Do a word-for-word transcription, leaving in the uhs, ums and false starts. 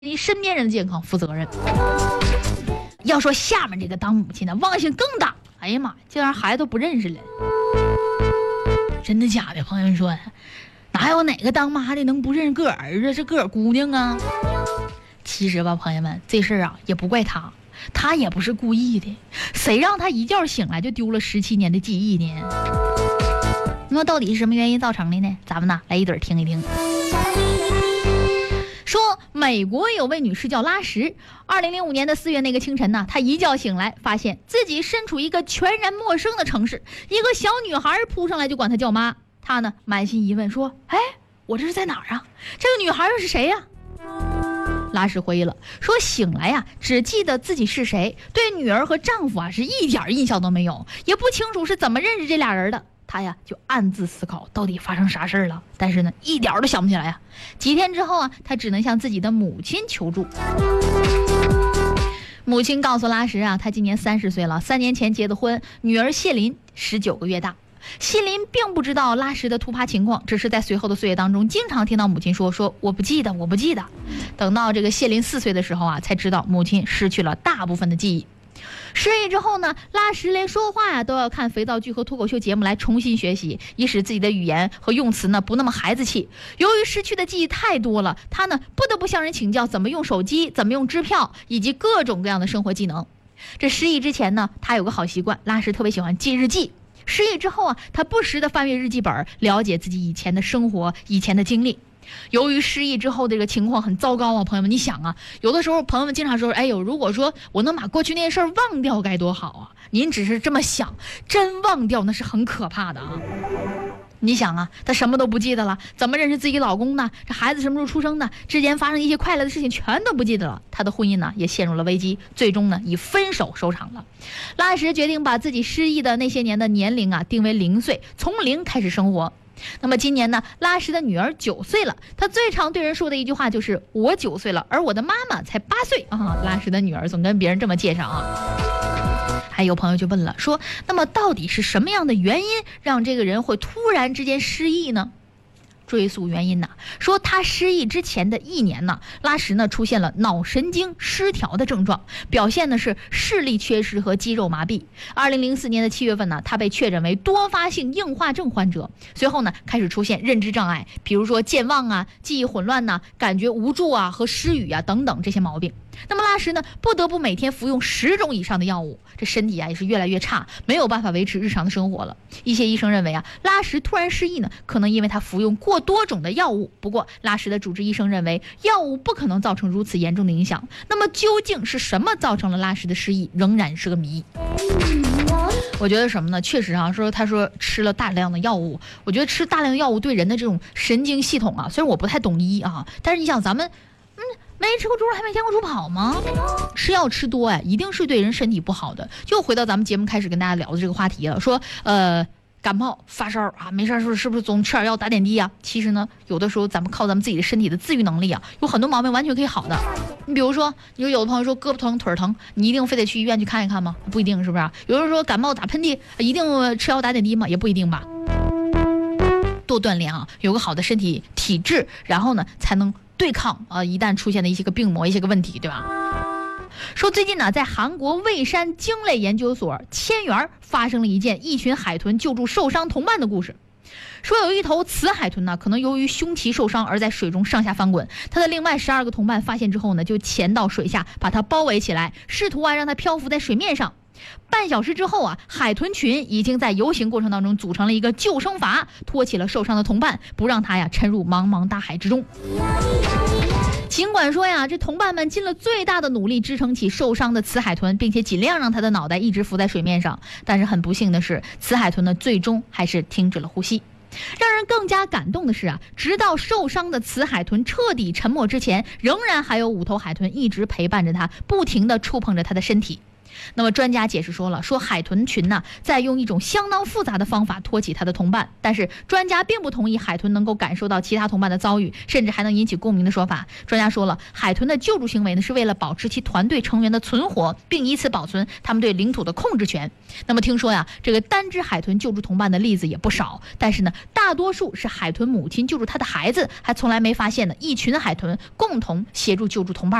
你身边人的健康负责任。要说下面这个当母亲的忘性更大，哎呀妈，竟然孩子都不认识了，真的假的？朋友们说，哪有哪个当妈的能不认识个儿子是个儿姑娘啊？其实吧，朋友们，这事儿啊也不怪他，他也不是故意的，谁让他一觉醒来就丢了十七年的记忆呢？那到底是什么原因造成的呢？咱们呢来一对儿听一听。说美国有位女士叫拉什，二零零五年的四月那个清晨呢，她一觉醒来，发现自己身处一个全然陌生的城市，一个小女孩扑上来就管她叫妈。她呢满心疑问说：“哎，我这是在哪儿啊？这个女孩又是谁呀？”拉什回忆了，说醒来呀、啊，只记得自己是谁，对女儿和丈夫啊是一点印象都没有，也不清楚是怎么认识这俩人的。他呀就暗自思考到底发生啥事儿了，但是呢一点都想不起来呀。几天之后啊，他只能向自己的母亲求助。母亲告诉拉什啊，他今年三十岁了，三年前结的婚，女儿谢琳十九个月大。谢琳并不知道拉什的突发情况，只是在随后的岁月当中，经常听到母亲说说我不记得，我不记得。等到这个谢琳四岁的时候啊，才知道母亲失去了大部分的记忆。失忆之后呢，拉什连说话呀都要看肥皂剧和脱口秀节目来重新学习，以使自己的语言和用词呢不那么孩子气。由于失去的记忆太多了，他呢不得不向人请教怎么用手机，怎么用支票，以及各种各样的生活技能。这失忆之前呢，他有个好习惯，拉什特别喜欢记日记。失忆之后啊，他不时的翻阅日记本，了解自己以前的生活，以前的经历。由于失忆之后的这个情况很糟糕啊，朋友们，你想啊，有的时候朋友们经常说，哎呦，如果说我能把过去那些事儿忘掉该多好啊！您只是这么想，真忘掉那是很可怕的啊。你想啊，她什么都不记得了，怎么认识自己老公呢？这孩子什么时候出生的？之间发生一些快乐的事情全都不记得了。她的婚姻呢也陷入了危机，最终呢以分手收场了。拉什决定把自己失忆的那些年的年龄啊定为零岁，从零开始生活。那么今年呢，拉什的女儿九岁了，她最常对人说的一句话就是我九岁了，而我的妈妈才八岁啊。拉什的女儿总跟别人这么介绍啊。还有朋友就问了，说那么到底是什么样的原因让这个人会突然之间失忆呢？追溯原因呢，说他失忆之前的一年呢，拉什呢出现了脑神经失调的症状，表现的是视力缺失和肌肉麻痹。二零零四年的七月份呢，他被确诊为多发性硬化症患者，随后呢开始出现认知障碍，比如说健忘啊、记忆混乱呐、感觉无助啊和失语啊等等这些毛病。那么拉什呢不得不每天服用十种以上的药物，这身体啊也是越来越差，没有办法维持日常的生活了。一些医生认为啊，拉什突然失忆呢，可能因为他服用过多种的药物。不过拉什的主治医生认为，药物不可能造成如此严重的影响。那么究竟是什么造成了拉什的失忆，仍然是个谜。我觉得什么呢？确实啊，说他说吃了大量的药物，我觉得吃大量的药物对人的这种神经系统啊，虽然我不太懂医啊，但是你想咱们嗯。没吃过猪肉还没见过猪跑吗？吃药吃多哎，一定是对人身体不好的。就回到咱们节目开始跟大家聊的这个话题了，说呃感冒发烧啊，没事是是不是总吃点药打点滴啊？其实呢，有的时候咱们靠咱们自己的身体的自愈能力啊，有很多毛病完全可以好的。你比如说，你说有的朋友说胳膊疼腿疼，你一定非得去医院去看一看吗？不一定，是不是？有人说感冒打喷嚏，一定吃药打点滴吗？也不一定吧。多锻炼啊，有个好的身体体质，然后呢才能对抗啊、呃，一旦出现的一些个病魔、一些个问题，对吧？说最近呢，在韩国蔚山鲸类研究所千园发生了一件一群海豚救助受伤同伴的故事。说有一头雌海豚呢，可能由于胸鳍受伤而在水中上下翻滚，它的另外十二个同伴发现之后呢，就潜到水下把它包围起来，试图啊让它漂浮在水面上。半小时之后啊，海豚群已经在游行过程当中组成了一个救生筏，托起了受伤的同伴，不让他呀沉入茫茫大海之中。尽管说呀，这同伴们尽了最大的努力支撑起受伤的雌海豚，并且尽量让它的脑袋一直浮在水面上，但是很不幸的是，雌海豚呢最终还是停止了呼吸。让人更加感动的是啊，直到受伤的雌海豚彻底沉没之前，仍然还有五头海豚一直陪伴着它，不停地触碰着它的身体。 那么专家解释说了，说海豚群呢在用一种相当复杂的方法托起它的同伴，但是专家并不同意海豚能够感受到其他同伴的遭遇，甚至还能引起共鸣的说法。专家说了，海豚的救助行为呢是为了保持其团队成员的存活，并以此保存他们对领土的控制权。那么听说呀，这个单只海豚救助同伴的例子也不少，但是呢，大多数是海豚母亲救助她的孩子，还从来没发现呢一群海豚共同协助救助同伴。